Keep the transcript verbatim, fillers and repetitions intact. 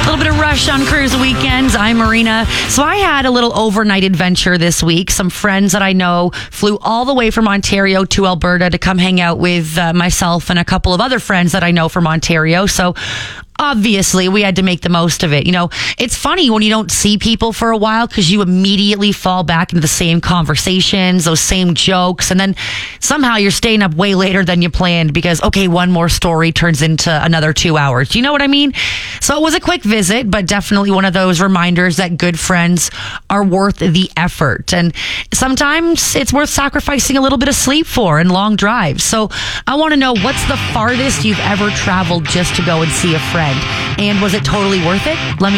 A little bit of Rush on Cruise Weekends. I'm Marina. So I had a little overnight adventure this week. Some friends that I know flew all the way from Ontario to Alberta to come hang out with uh, myself and a couple of other friends that I know from Ontario. So obviously, we had to make the most of it. You know, it's funny when you don't see people for a while because you immediately fall back into the same conversations, those same jokes, and then somehow you're staying up way later than you planned because, okay, one more story turns into another two hours. Do you know what I mean? So it was a quick visit, but definitely one of those reminders that good friends are worth the effort. And sometimes it's worth sacrificing a little bit of sleep for and long drives. So I want to know, what's the farthest you've ever traveled just to go and see a friend? And was it totally worth it? Let me